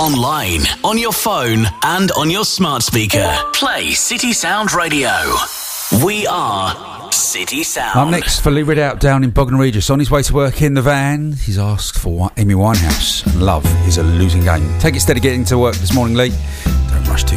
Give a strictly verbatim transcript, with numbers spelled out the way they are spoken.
online, on your phone, and on your smart speaker. Play City Sound Radio. We are City Sound. Up next for Lee Ridout down in Bognor Regis. On his way to work in the van, he's asked for Amy Winehouse, and Love is a Losing Game. Take it steady getting to work this morning, Lee.